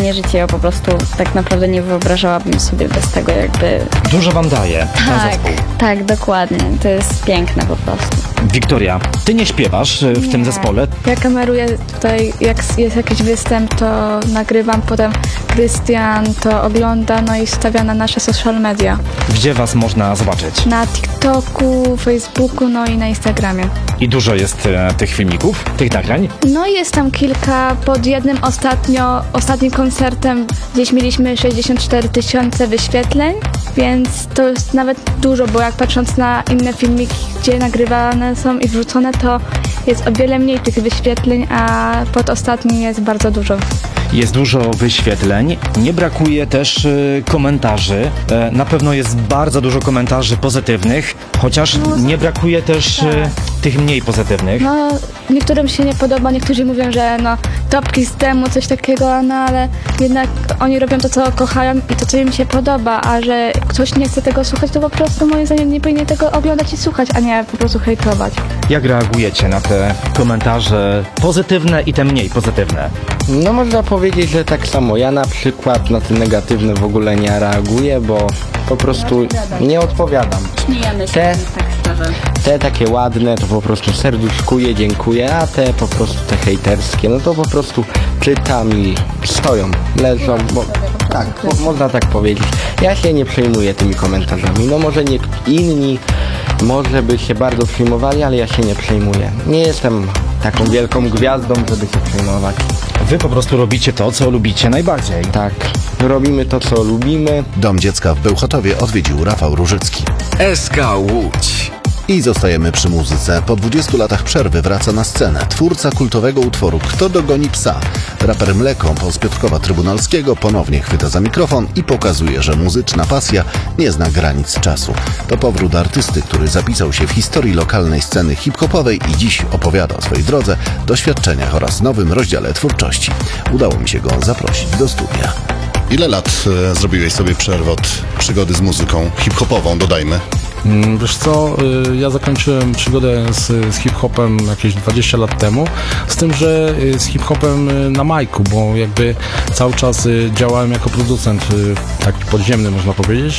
moje życie. Ja po prostu tak naprawdę nie wyobrażałabym sobie bez tego jakby... Dużo wam daje ten zespół. Tak, dokładnie. To jest piękne po prostu. Wiktoria, ty nie śpiewasz w tym zespole. Ja kameruję tutaj, jak jest jakiś występ, to nagrywam, potem Krystian to ogląda, no i wstawia na nasze social media. Gdzie was można zobaczyć? Na TikToku, Facebooku, no i na Instagramie. I dużo jest tych filmików, tych nagrań? No i jest tam kilka, pod jednym ostatnim koncertem gdzieś mieliśmy 64 000 wyświetleń, więc to jest nawet dużo, bo jak patrząc na inne filmiki, gdzie nagrywane są i wrzucone, to jest o wiele mniej tych wyświetleń, a pod ostatnim jest bardzo dużo. Jest dużo wyświetleń, nie brakuje też komentarzy. Na pewno jest bardzo dużo komentarzy pozytywnych, chociaż nie brakuje też tych mniej pozytywnych. No, niektórym się nie podoba, niektórzy mówią, że no topki z temu, coś takiego, no ale jednak oni robią to, co kochają i to, co im się podoba, a że ktoś nie chce tego słuchać, to po prostu moim zdaniem nie powinien tego oglądać i słuchać, a nie po prostu hejtować. Jak reagujecie na te komentarze pozytywne i te mniej pozytywne? No można powiedzieć, że tak samo. Ja na przykład na te negatywne w ogóle nie reaguję, bo po prostu nie odpowiadam. Śmiejemy się, Te- tak szczerze. Te takie ładne to po prostu serduszkuję, dziękuję, a te po prostu te hejterskie, no to po prostu czytam i stoją, leżą, bo tak, można tak powiedzieć. Ja się nie przejmuję tymi komentarzami, no może nie inni, może by się bardzo przejmowali, ale ja się nie przejmuję. Nie jestem taką wielką gwiazdą, żeby się przejmować. Wy po prostu robicie to, co lubicie najbardziej. Tak, robimy to, co lubimy. Dom Dziecka w Bełchatowie odwiedził Rafał Różycki. SK Łódź. I zostajemy przy muzyce. Po 20 latach przerwy wraca na scenę twórca kultowego utworu Kto dogoni psa. Raper Mleko z Piotrkowa Trybunalskiego ponownie chwyta za mikrofon i pokazuje, że muzyczna pasja nie zna granic czasu. To powrót artysty, który zapisał się w historii lokalnej sceny hip-hopowej i dziś opowiada o swojej drodze, doświadczeniach oraz nowym rozdziale twórczości. Udało mi się go zaprosić do studia. Ile lat zrobiłeś sobie przerwę od przygody z muzyką hip-hopową, dodajmy? Wiesz co, ja zakończyłem przygodę z hip-hopem jakieś 20 lat temu, z tym, że z hip-hopem na majku, bo jakby cały czas działałem jako producent taki podziemny, można powiedzieć,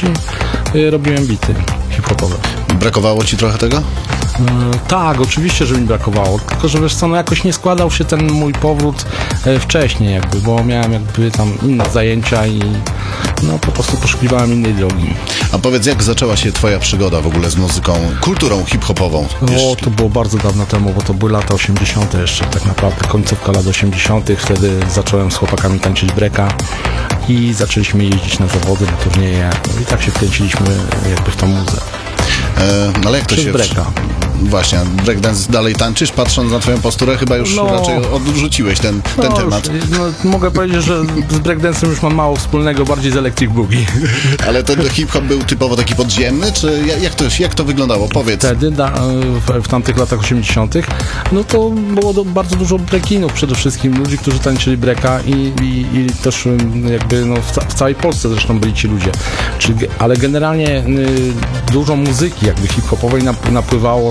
i robiłem bity hip-hopowe. Brakowało ci trochę tego? Tak, oczywiście, że mi brakowało, tylko że wiesz co, no jakoś nie składał się ten mój powrót wcześniej jakby, bo miałem jakby tam inne zajęcia i no po prostu poszukiwałem innej drogi. A powiedz, jak zaczęła się twoja przygoda w ogóle z muzyką, kulturą hip-hopową? O, to było bardzo dawno temu, bo to były lata 80. jeszcze, tak naprawdę końcówka lat 80. Wtedy zacząłem z chłopakami tańczyć breaka i zaczęliśmy jeździć na zawody, na turnieje, no i tak się wkręciliśmy jakby w tą muzę. Ale jak to Przez się... breaka. Właśnie, breakdance dalej tańczysz? Patrząc na twoją posturę, chyba już raczej odrzuciłeś ten temat. Mogę powiedzieć, że z breakdance'em już mam mało wspólnego, bardziej z electric boogie. Ale ten hip-hop był typowo taki podziemny, czy jak to wyglądało? Powiedz. Wtedy, w tamtych latach 80., no to było bardzo dużo breakinów przede wszystkim, ludzi, którzy tańczyli breaka i też jakby no, w całej Polsce zresztą byli ci ludzie. Ale generalnie dużo muzyki jakby hip-hopowej napływało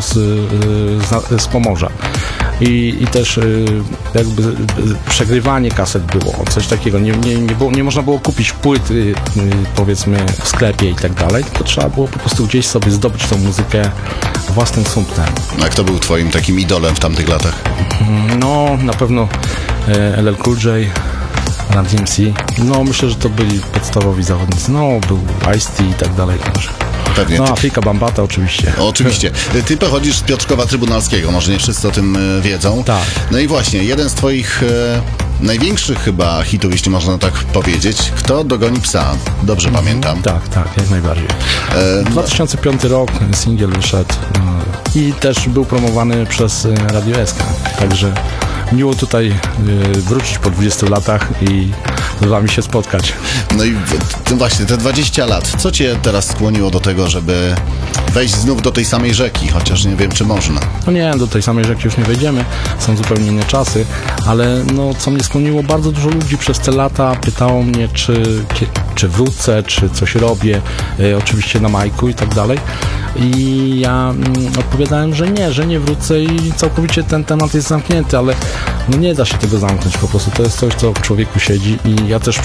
z Pomorza. I też jakby przegrywanie kaset było, coś takiego. Nie można było kupić płyt, powiedzmy, w sklepie i tak dalej, tylko trzeba było po prostu gdzieś sobie zdobyć tą muzykę własnym sumptem. A kto był twoim takim idolem w tamtych latach? No, na pewno LL Cool J, Run DMC. No, myślę, że to byli podstawowi zawodnicy. No, był Ice-T i tak dalej. Pewnie. No, Afrika Bambata oczywiście. Oczywiście. Ty pochodzisz z Piotrkowa Trybunalskiego, może nie wszyscy o tym wiedzą. Tak. No i właśnie, jeden z twoich największych chyba hitów, jeśli można tak powiedzieć, Kto dogoni psa? Dobrze pamiętam. Tak, jak najbardziej. 2005 rok, singiel wyszedł i też był promowany przez Radio SK. Także miło tutaj wrócić po 20 latach i z wami się spotkać. No i właśnie, te 20 lat, co cię teraz skłoniło do tego, żeby wejść znów do tej samej rzeki, chociaż nie wiem, czy można? No nie, do tej samej rzeki już nie wejdziemy, są zupełnie inne czasy, ale no co mnie skłoniło, bardzo dużo ludzi przez te lata pytało mnie, czy wrócę, czy coś robię, oczywiście na majku i tak dalej. I ja odpowiadałem, że nie wrócę i całkowicie ten temat jest zamknięty, ale no nie da się tego zamknąć po prostu. To jest coś, co w człowieku siedzi i ja też